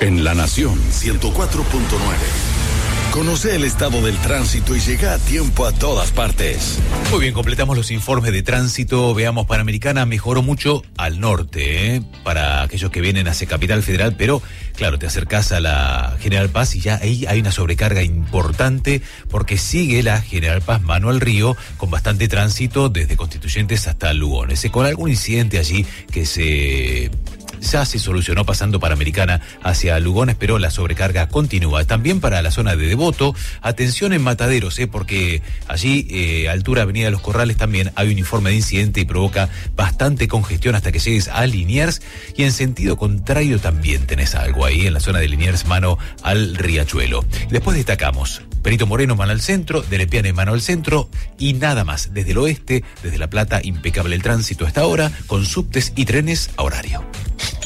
En La Nación 104.9. Conoce el estado del tránsito y llega a tiempo a todas partes. Muy bien, completamos los informes de tránsito. Veamos, Panamericana mejoró mucho al norte, para aquellos que vienen hacia Capital Federal, pero claro, te acercás a la General Paz y ya ahí hay una sobrecarga importante porque sigue la General Paz Manuel Río con bastante tránsito desde Constituyentes hasta Lugones, con algún incidente allí que ya se solucionó pasando Panamericana hacia Lugones, pero la sobrecarga continúa. También para la zona de Devoto, atención en Mataderos, porque allí, altura Avenida Los Corrales, también hay un informe de incidente y provoca bastante congestión hasta que llegues a Liniers. Y en sentido contrario también tenés algo ahí en la zona de Liniers, mano al Riachuelo. Después destacamos Perito Moreno, mano al centro, de Lepiane, mano al centro, y nada más. Desde el oeste, desde La Plata, impecable el tránsito hasta ahora, con subtes y trenes a horario.